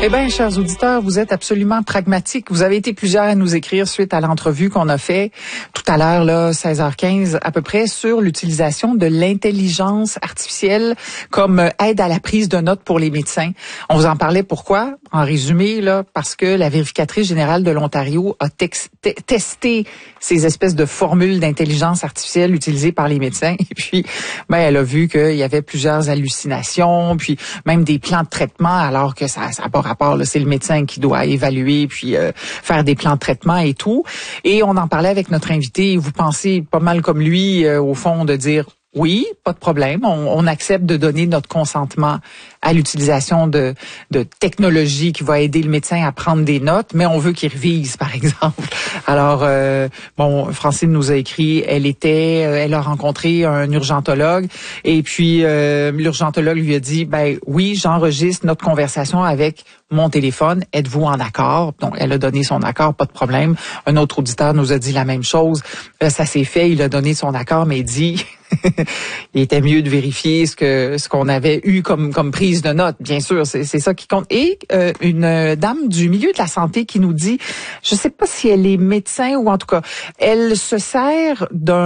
Eh bien, chers auditeurs, vous êtes absolument pragmatiques. Vous avez été plusieurs à nous écrire suite à l'entrevue qu'on a fait tout à l'heure, là, 16h15 à peu près, sur l'utilisation de l'intelligence artificielle comme aide à la prise de notes pour les médecins. On vous en parlait pourquoi? En résumé, là, parce que la vérificatrice générale de l'Ontario a testé ces espèces de formules d'intelligence artificielle utilisées par les médecins. Et puis, ben, elle a vu qu'il y avait plusieurs hallucinations, puis même des plans de traitement, alors que ça n'a pas rapport. Là, c'est le médecin qui doit évaluer, puis faire des plans de traitement et tout. Et on en parlait avec notre invité. Vous pensez pas mal comme lui, au fond, de dire... Oui, pas de problème. On accepte de donner notre consentement à l'utilisation de technologie qui va aider le médecin à prendre des notes, mais on veut qu'il révise, par exemple. Alors, bon, Francine nous a écrit, elle a rencontré un urgentologue, et puis l'urgentologue lui a dit, ben oui, j'enregistre notre conversation avec mon téléphone. Êtes-vous en accord? Donc, elle a donné son accord, pas de problème. Un autre auditeur nous a dit la même chose. Ça s'est fait, il a donné son accord, mais il dit... il était mieux de vérifier ce qu'on avait eu comme prise de notes. Bien sûr, c'est ça qui compte. Et une dame du milieu de la santé qui nous dit, je sais pas si elle est médecin ou en tout cas, elle se sert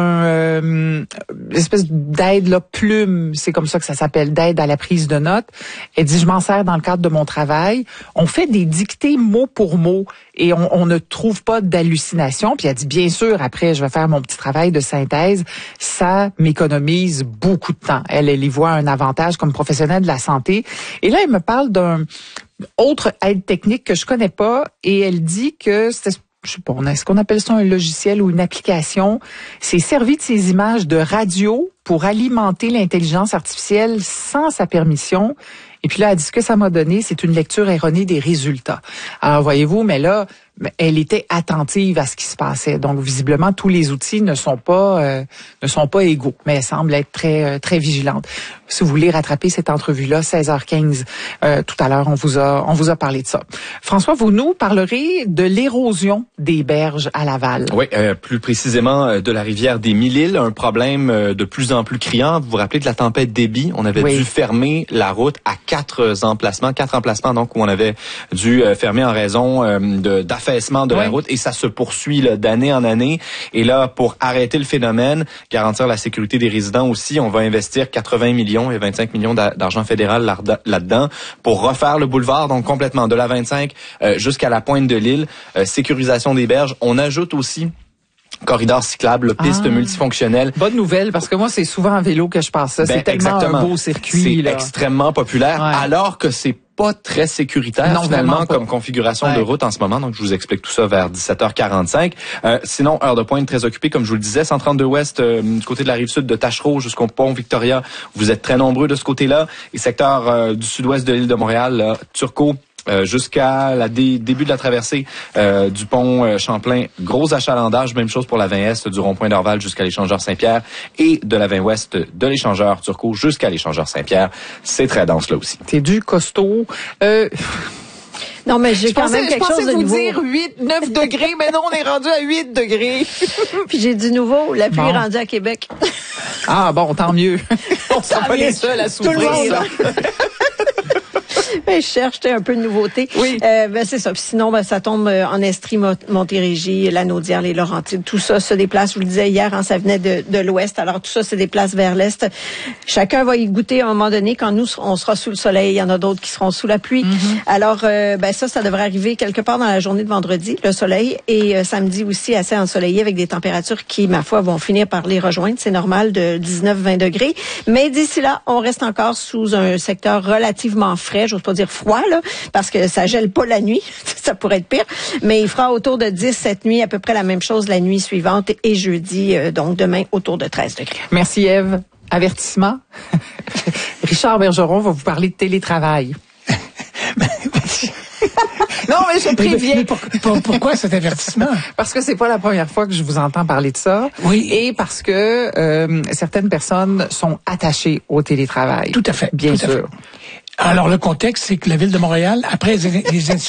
d'un espèce d'aide là, plume, c'est comme ça que ça s'appelle, d'aide à la prise de notes. Elle dit, je m'en sers dans le cadre de mon travail. On fait des dictées mot pour mot et on ne trouve pas d'hallucination. Puis elle dit, bien sûr, après, je vais faire mon petit travail de synthèse. Ça m'économise beaucoup de temps. Elle y voit un avantage comme professionnelle de la santé. Et là, elle me parle d'un autre aide technique que je connais pas et elle dit que c'est, je sais pas, est-ce qu'on appelle ça un logiciel ou une application? C'est servi de ces images de radio pour alimenter l'intelligence artificielle sans sa permission. Et puis là, elle dit ce que ça m'a donné, c'est une lecture erronée des résultats. Alors, voyez-vous, mais là, elle était attentive à ce qui se passait. Donc, visiblement, tous les outils ne sont pas égaux, mais elle semble être très, très vigilante. Si vous voulez rattraper cette entrevue-là, 16h15, tout à l'heure, on vous a parlé de ça. François, vous nous parlerez de l'érosion des berges à Laval. Oui, plus précisément de la rivière des Mille-Îles, un problème de plus en plus criant. Vous vous rappelez de la tempête Déby? On avait dû fermer la route à 4 emplacements donc où on avait dû fermer en raison d'affaissement de la route et ça se poursuit là, d'année en année. Et là, pour arrêter le phénomène, garantir la sécurité des résidents aussi, on va investir 80 millions et 25 millions d'argent fédéral là-dedans pour refaire le boulevard, donc complètement de la 25 jusqu'à la pointe de l'île, sécurisation des berges. On ajoute aussi corridor cyclable, piste multifonctionnelle. Bonne nouvelle, parce que moi, c'est souvent en vélo que je passe ça. C'est tellement un beau circuit. C'est extrêmement populaire, alors que c'est pas très sécuritaire finalement comme configuration de route en ce moment. Donc, je vous explique tout ça vers 17h45. Sinon, heure de pointe très occupée, comme je vous le disais, 132 Ouest, du côté de la rive sud de Tachereau jusqu'au pont Victoria. Vous êtes très nombreux de ce côté-là. Et secteur du sud-ouest de l'île de Montréal, là, Turcot, jusqu'à la début de la traversée du pont Champlain, gros achalandage, même chose pour la 20 Est du rond-point d'Orval jusqu'à l'échangeur Saint-Pierre et de la 20 Ouest de l'échangeur Turcot jusqu'à l'échangeur Saint-Pierre. C'est très dense là aussi. C'est du costaud. Non, mais j'ai quand même quelque chose de nouveau. Je pensais vous dire 9 degrés, mais non, on est rendu à 8 degrés. Puis j'ai du nouveau, la pluie est rendue à Québec. Ah bon, tant mieux. On ne sera pas les seuls à souffrir. Tout le monde. Ben, je cherche un peu de nouveauté. Oui. Ben, c'est ça. Puis sinon, ben, ça tombe en Estrie, Montérégie, la Naudière, les Laurentides. Tout ça se déplace. Je vous le disais hier, ça venait de l'ouest. Alors, tout ça se déplace vers l'est. Chacun va y goûter à un moment donné. Quand nous, on sera sous le soleil, il y en a d'autres qui seront sous la pluie. Mm-hmm. Alors, ben, ça devrait arriver quelque part dans la journée de vendredi, le soleil. Et samedi aussi, assez ensoleillé avec des températures qui, ma foi, vont finir par les rejoindre. C'est normal, de 19-20 degrés. Mais d'ici là, on reste encore sous un secteur relativement frais. J'ose pas dire froid, là, parce que ça gèle pas la nuit. Ça pourrait être pire. Mais il fera autour de 10 cette nuit, à peu près la même chose la nuit suivante et jeudi, donc demain, autour de 13 degrés. Merci, Ève. Avertissement. Richard Bergeron va vous parler de télétravail. Non, mais je préviens. Mais pourquoi cet avertissement? Parce que c'est pas la première fois que je vous entends parler de ça. Oui. Et parce que certaines personnes sont attachées au télétravail. Tout à fait. Bien sûr. Alors, le contexte, c'est que la Ville de Montréal, après les